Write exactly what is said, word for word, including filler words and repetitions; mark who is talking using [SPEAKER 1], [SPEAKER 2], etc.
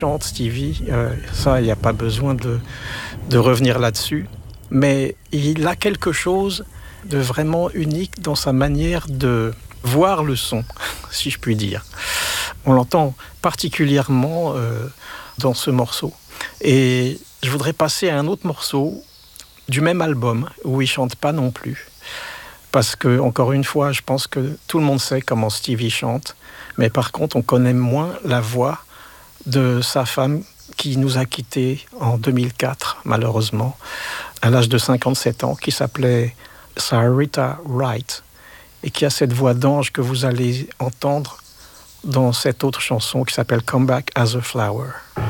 [SPEAKER 1] Chante Stevie, euh, ça, il n'y a pas besoin de, de revenir là-dessus. Mais il a quelque chose de vraiment unique dans sa manière de voir le son, si je puis dire. On l'entend particulièrement euh, dans ce morceau. Et je voudrais passer à un autre morceau du même album où il ne chante pas non plus. Parce que, encore une fois, je pense que tout le monde sait comment Stevie chante. Mais par contre, on connaît moins la voix de sa femme qui nous a quittés en deux mille quatre, malheureusement, à l'âge de cinquante-sept ans, qui s'appelait Sarita Wright et qui a cette voix d'ange que vous allez entendre dans cette autre chanson qui s'appelle Come Back as a Flower.